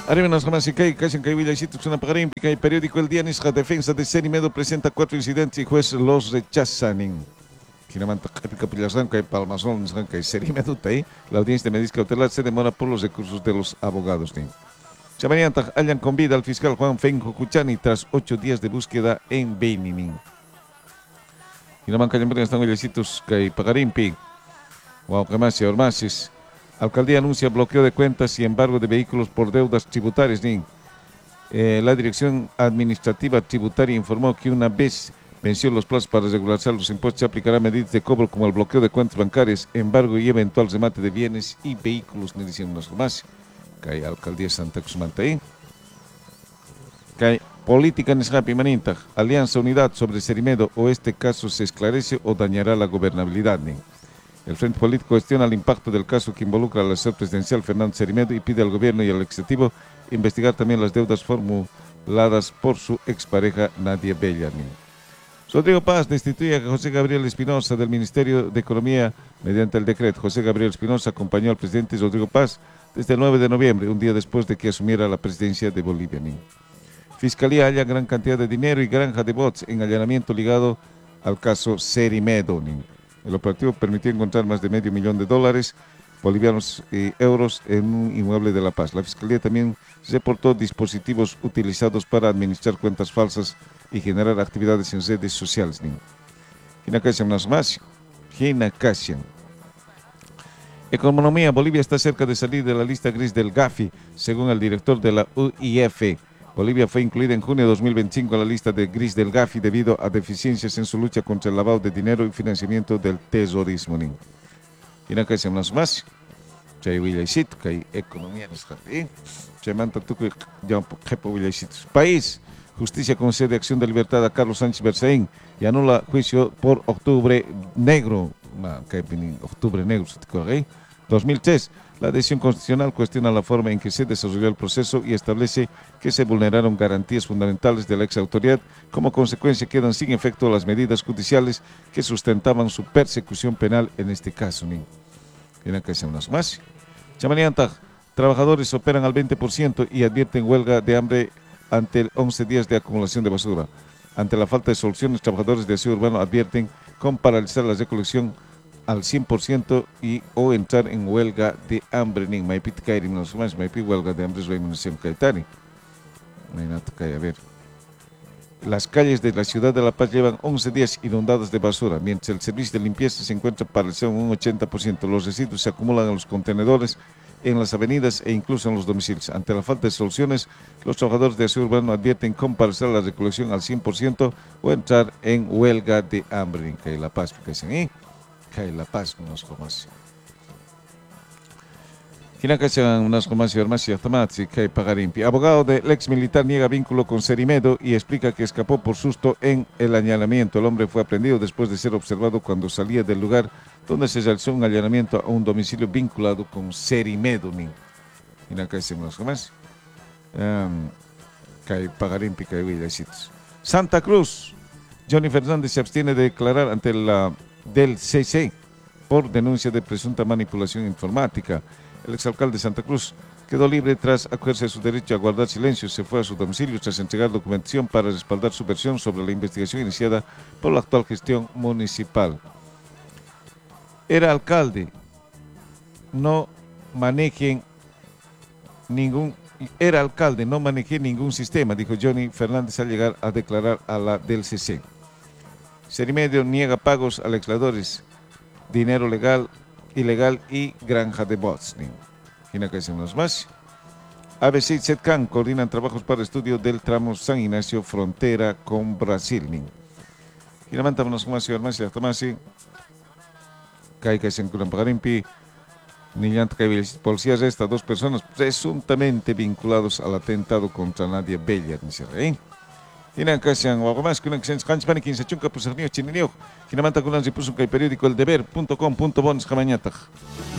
Arriba nos jamás y casi en Caivilla y sitios una pagarímpica y periódico El Día Nisja Defensa de Serimedo presenta 4 incidentes y juez los rechazan. Finalmente, épica Pillasranca y Palmazón, Nisranca y Serimedo ahí. La audiencia de medidas cautelar se demora por los recursos de los abogados. Chamanianta hallan con vida al fiscal Juan Fenjo Cuchani tras 8 días de búsqueda en Benin. Finalmente, están huellecitos que pagarímpi. Wow, que más y ormasis. Alcaldía anuncia bloqueo de cuentas y embargo de vehículos por deudas tributarias. La Dirección Administrativa Tributaria informó que una vez venció los plazos para regularizar los impuestos, se aplicará medidas de cobro como el bloqueo de cuentas bancarias, embargo y eventual remate de bienes y vehículos. Ni dicen más. Que hay Alcaldía Santa Cruz Mantaí. Que hay política en Escapi Maninta. Alianza Unidad sobre Serimedo o este caso se esclarece o dañará la gobernabilidad. El Frente Político cuestiona el impacto del caso que involucra al asesor presidencial Fernando Serimedo y pide al gobierno y al legislativo investigar también las deudas formuladas por su expareja Nadia Bellani. Rodrigo Paz destituye a José Gabriel Espinosa del Ministerio de Economía mediante el decreto. José Gabriel Espinosa acompañó al presidente Rodrigo Paz desde el 9 de noviembre, un día después de que asumiera la presidencia de Bolivia. Fiscalía halla gran cantidad de dinero y granja de bots en allanamiento ligado al caso Serimedo. El operativo permitió encontrar más de $500,000 bolivianos y euros en un inmueble de La Paz. La Fiscalía también reportó dispositivos utilizados para administrar cuentas falsas y generar actividades en redes sociales. Economía. Bolivia está cerca de salir de la lista gris del Gafi, según el director de la UIF. Bolivia fue incluida en junio de 2025 en la lista de gris del Gafi debido a deficiencias en su lucha contra el lavado de dinero y financiamiento del terrorismo. Y no que más más. Economía País. Justicia concede acción de libertad a Carlos Sánchez Berzaín y anula juicio por octubre negro. Octubre negro, 2003. La decisión constitucional cuestiona la forma en que se desarrolló el proceso y establece que se vulneraron garantías fundamentales de la ex autoridad. Como consecuencia, quedan sin efecto las medidas judiciales que sustentaban su persecución penal en este caso. Más. Trabajadores operan al 20% y advierten huelga de hambre ante 11 días de acumulación de basura. Ante la falta de soluciones, trabajadores de aseo urbano advierten con paralizar la recolección al 100% y o entrar en huelga de hambre. Huelga de hambre. A ver. Las calles de la ciudad de La Paz llevan 11 días inundadas de basura, mientras el servicio de limpieza se encuentra paralizado en un 80%. Los residuos se acumulan en los contenedores, en las avenidas e incluso en los domicilios. Ante la falta de soluciones, los trabajadores de aseo urbano advierten con paralizar la recolección al 100% o entrar en huelga de hambre. En La Paz, La Paz, unos comas. Abogado del ex militar niega vínculo con Serimedo y explica que escapó por susto en el allanamiento. El hombre fue aprendido después de ser observado cuando salía del lugar donde se realizó un allanamiento a un domicilio vinculado con Serimedo. Santa Cruz. Johnny Fernández se abstiene de declarar ante la del CC por denuncia de presunta manipulación informática. El exalcalde de Santa Cruz quedó libre tras acogerse a su derecho a guardar silencio. Se fue a su domicilio tras entregar documentación para respaldar su versión sobre la investigación iniciada por la actual gestión municipal. Era alcalde, no manejé ningún sistema, dijo Johnny Fernández al llegar a declarar a la del CC. Serimedo niega pagos a legisladores, dinero ilegal y granja de bots. Más. ABC y CETCAN coordinan trabajos para estudio del tramo San Ignacio, frontera con Brasil. Policía arresta a 2 personas presuntamente vinculados al atentado contra Nadia Bella. Tienen que ser algo más que una excedencia Hanspani 15 chunca pues el niño chininio. Kinamanta kunan si puso que el periódico eldeber.com.bo